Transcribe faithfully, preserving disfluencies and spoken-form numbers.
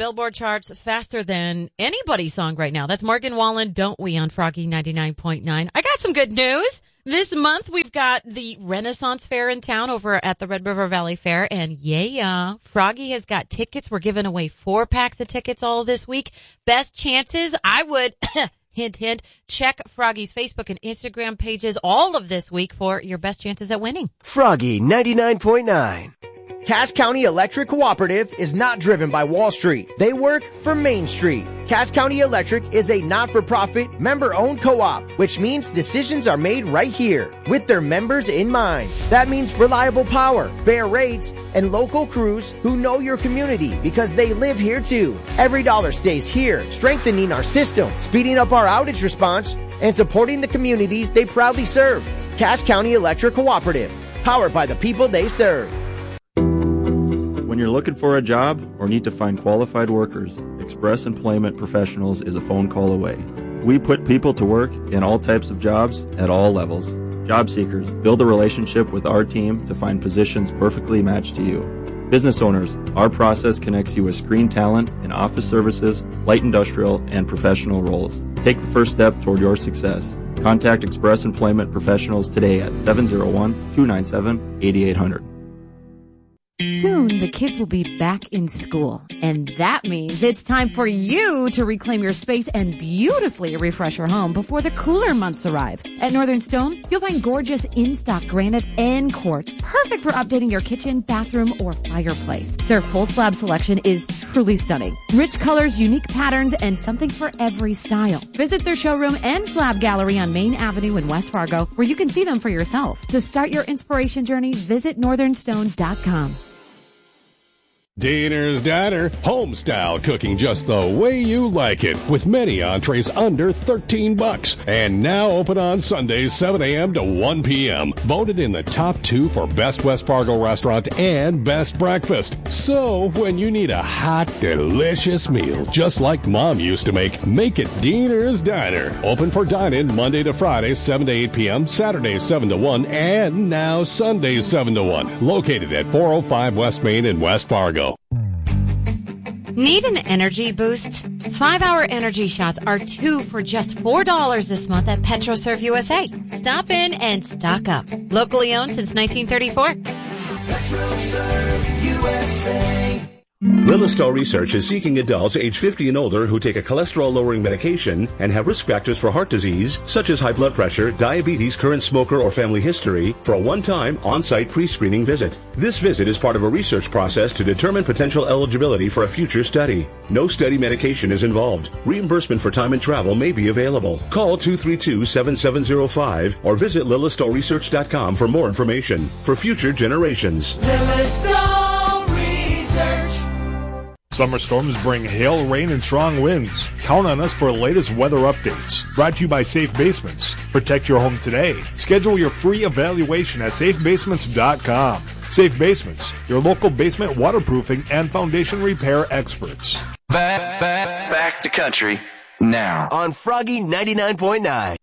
Billboard charts faster than anybody's song right now. That's Morgan Wallen, Don't We, on Froggy ninety-nine point nine. I got some good news. This month, we've got the Renaissance Fair in town over at the Red River Valley Fair. And yeah, Froggy has got tickets. We're giving away four packs of tickets all this week. Best chances, I would, hint, hint, check Froggy's Facebook and Instagram pages all of this week for your best chances at winning. Froggy ninety-nine point nine. Cass County Electric Cooperative is not driven by Wall Street. They work for Main Street. Cass County Electric is a not-for-profit, member-owned co-op, which means decisions are made right here with their members in mind. That means reliable power, fair rates, and local crews who know your community because they live here too. Every dollar stays here, strengthening our system, speeding up our outage response, and supporting the communities they proudly serve. Cass County Electric Cooperative, powered by the people they serve. When you're looking for a job or need to find qualified workers, Express Employment Professionals is a phone call away. We put people to work in all types of jobs at all levels. Job seekers, build a relationship with our team to find positions perfectly matched to you. Business owners, our process connects you with screen talent in office services, light industrial, and professional roles. Take the first step toward your success. Contact Express Employment Professionals today at seven oh one, two nine seven, eight eight zero zero. Soon, the kids will be back in school, and that means it's time for you to reclaim your space and beautifully refresh your home before the cooler months arrive. At Northern Stone, you'll find gorgeous in-stock granite and quartz, perfect for updating your kitchen, bathroom, or fireplace. Their full slab selection is truly stunning. Rich colors, unique patterns, and something for every style. Visit their showroom and slab gallery on Main Avenue in West Fargo, where you can see them for yourself. To start your inspiration journey, visit northern stone dot com. Diner's Diner, home style cooking just the way you like it, with many entrees under thirteen bucks, and now open on Sundays seven a.m. to one p.m. Voted in the top two for best West Fargo restaurant and best breakfast. So when you need a hot, delicious meal, just like Mom used to make, make it Diner's Diner. Open for dine-in Monday to Friday seven to eight p.m., Saturdays seven to one, and now Sundays seven to one. Located at four oh five West Main in West Fargo. Need an energy boost? Five-hour energy shots are two for just four dollars this month at PetroServe U S A. Stop in and stock up. Locally owned since nineteen thirty-four. PetroServe U S A. Lilisto Research is seeking adults age fifty and older who take a cholesterol-lowering medication and have risk factors for heart disease, such as high blood pressure, diabetes, current smoker, or family history, for a one-time on-site pre-screening visit. This visit is part of a research process to determine potential eligibility for a future study. No study medication is involved. Reimbursement for time and travel may be available. Call two three two, seven seven zero five or visit lilisto research dot com for more information. For future generations. Lilisto Research. Summer storms bring hail, rain, and strong winds. Count on us for the latest weather updates. Brought to you by Safe Basements. Protect your home today. Schedule your free evaluation at safe basements dot com. Safe Basements, your local basement waterproofing and foundation repair experts. Back, back, back to country now on Froggy ninety-nine point nine.